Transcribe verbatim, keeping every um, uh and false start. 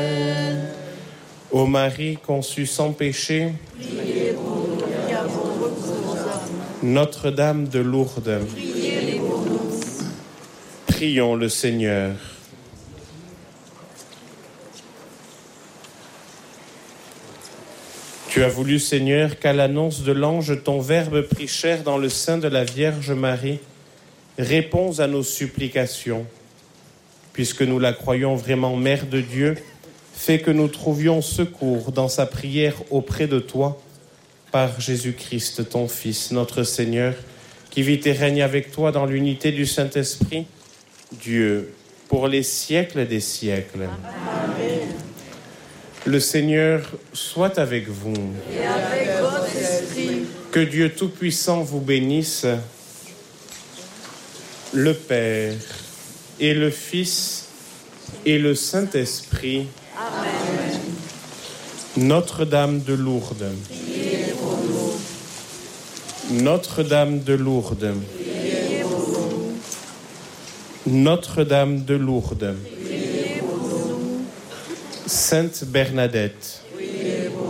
Ô Marie conçue sans péché, Priez pour nous qui avons recours à vous. Notre-Dame de Lourdes, Priez pour nous. prions le Seigneur. Tu as voulu, Seigneur, qu'à l'annonce de l'ange, ton Verbe prit chair dans le sein de la Vierge Marie. Réponds à nos supplications. Puisque nous la croyons vraiment Mère de Dieu, fais que nous trouvions secours dans sa prière auprès de toi, par Jésus-Christ, ton Fils, notre Seigneur, qui vit et règne avec toi dans l'unité du Saint-Esprit, Dieu, pour les siècles des siècles. Amen. Le Seigneur soit avec vous. Et avec votre esprit, Que Dieu Tout-Puissant vous bénisse, le Père et le Fils et le Saint-Esprit. Amen. Notre-Dame de Lourdes. Priez pour nous. Notre-Dame de Lourdes. Priez pour nous. Notre-Dame de Lourdes. Priez pour nous. Sainte Bernadette,